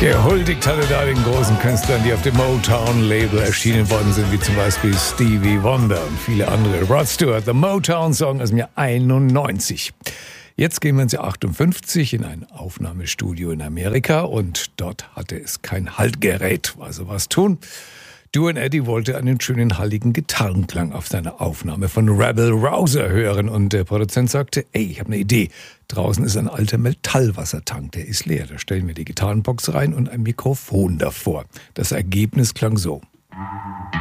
Gehuldigt hatte da den großen Künstlern, die auf dem Motown-Label erschienen worden sind, wie zum Beispiel Stevie Wonder und viele andere. Rod Stewart, The Motown-Song aus dem Jahr 91. Jetzt gehen wir ins Jahr 58 in ein Aufnahmestudio in Amerika und dort hatte es kein Haltgerät. Also was tun? Duane Eddy wollte einen schönen halligen Gitarrenklang auf seiner Aufnahme von Rebel Rouser hören und der Produzent sagte, ey, ich habe eine Idee. Draußen ist ein alter Metallwassertank, der ist leer. Da stellen wir die Gitarrenbox rein und ein Mikrofon davor. Das Ergebnis klang so.